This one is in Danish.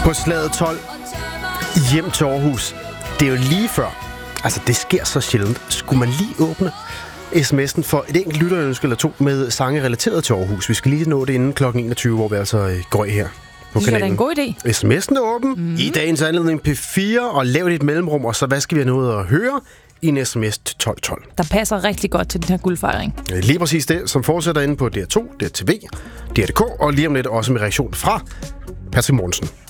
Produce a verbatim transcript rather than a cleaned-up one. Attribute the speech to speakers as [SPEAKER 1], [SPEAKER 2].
[SPEAKER 1] På slaget tolv, hjem til Aarhus. Det er jo lige før. Altså, det sker så sjældent. Skulle man lige åbne sms'en for et enkelt lytterønske eller to med sange relateret til Aarhus? Vi skal lige nå det inden klokken enogtyve, hvor vi altså går i her på
[SPEAKER 2] det
[SPEAKER 1] kanalen.
[SPEAKER 2] Det er en god idé.
[SPEAKER 1] sms'en er åben. Mm. I dagens anledning P fire, og lav et mellemrum, og så hvad skal vi have noget at høre i en sms til tolv tolv?
[SPEAKER 2] Der passer rigtig godt til den her guldfejring.
[SPEAKER 1] Lige præcis det, som fortsætter inde på D R to, D R T V, D R K, og lige om lidt også med reaktion fra Patrick Mortensen.